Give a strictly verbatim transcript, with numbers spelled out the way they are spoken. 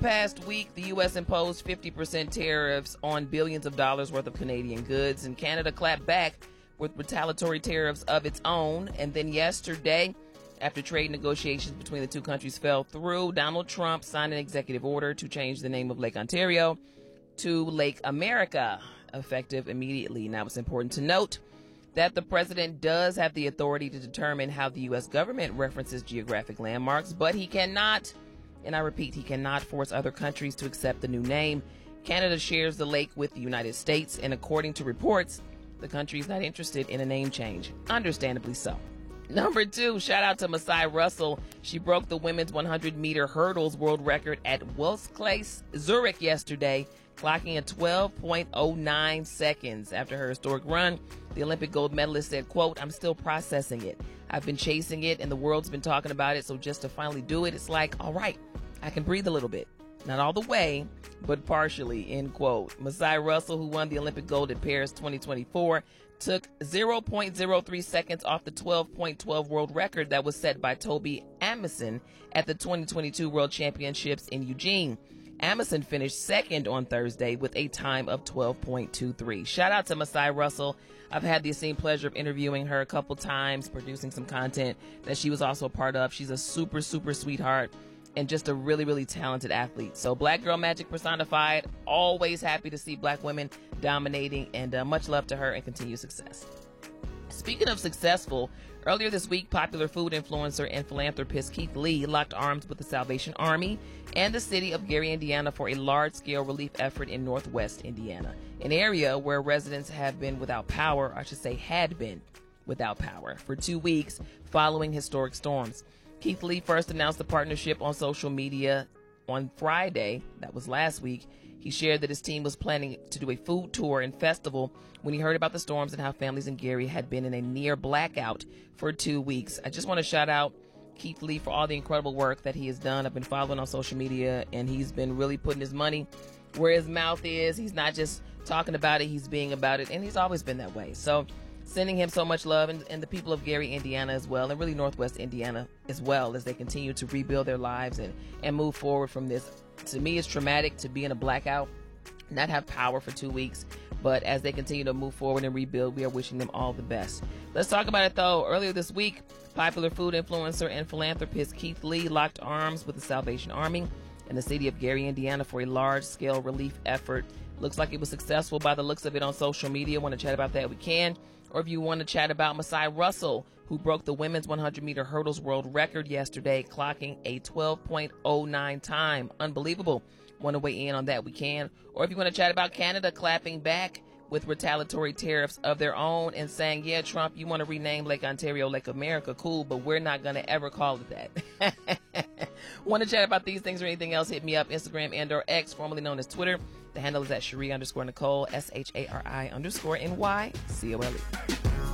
past week, the U S imposed fifty percent tariffs on billions of dollars worth of Canadian goods, and Canada clapped back with retaliatory tariffs of its own. And then yesterday, after trade negotiations between the two countries fell through, Donald Trump signed an executive order to change the name of Lake Ontario to Lake America, effective immediately. Now, it's important to note that the president does have the authority to determine how the U S government references geographic landmarks, but he cannot, and I repeat, he cannot force other countries to accept the new name. Canada shares the lake with the United States, and according to reports, the country is not interested in a name change. Understandably so. Number two, shout out to Masai Russell. She broke the women's one hundred meter hurdles world record at Welskleis, Zurich yesterday, clocking at twelve point oh nine seconds. After her historic run, the Olympic gold medalist said, quote, "I'm still processing it. I've been chasing it and the world's been talking about it. So just to finally do it, it's like, all right, I can breathe a little bit. Not all the way, but partially," end quote. Masai Russell, who won the Olympic gold at Paris twenty twenty-four, took zero point zero three seconds off the twelve point one two world record that was set by Toby Amundsen at the twenty twenty-two World Championships in Eugene. Amundsen finished second on Thursday with a time of twelve point two three. Shout out to Masai Russell. I've had the esteemed pleasure of interviewing her a couple times, producing some content that she was also a part of. She's a super, super sweetheart and just a really, really talented athlete. So Black Girl Magic personified. Always happy to see Black women dominating, and uh, much love to her and continued success. Speaking of successful, earlier this week, popular food influencer and philanthropist Keith Lee locked arms with the Salvation Army and the city of Gary, Indiana for a large-scale relief effort in northwest Indiana, an area where residents have been without power, I should say had been without power, for two weeks following historic storms. Keith Lee first announced the partnership on social media on Friday. That was last week. He shared that his team was planning to do a food tour and festival when he heard about the storms and how families in Gary had been in a near blackout for two weeks. I just want to shout out Keith Lee for all the incredible work that he has done. I've been following on social media, and he's been really putting his money where his mouth is. He's not just talking about it, he's being about it, and he's always been that way. So sending him so much love, and, and the people of Gary, Indiana as well, and really Northwest Indiana as well, as they continue to rebuild their lives and, and move forward from this. To me, it's traumatic to be in a blackout, not have power for two weeks. But as they continue to move forward and rebuild, we are wishing them all the best. Let's talk about it, though. Earlier this week, popular food influencer and philanthropist Keith Lee locked arms with the Salvation Army in the city of Gary, Indiana for a large-scale relief effort. Looks like it was successful by the looks of it on social media. Want to chat about that? We can. Or if you want to chat about Masai Russell, who broke the women's one hundred meter hurdles world record yesterday, clocking a twelve point oh nine time. Unbelievable. Want to weigh in on that? We can. Or if you want to chat about Canada clapping back with retaliatory tariffs of their own and saying, yeah, Trump, you want to rename Lake Ontario Lake America, cool, but we're not going to ever call it that. Want to chat about these things or anything else, hit me up, Instagram and or X, formerly known as Twitter. The handle is at Cherie underscore Nicole, S H A R I underscore N Y C O L E.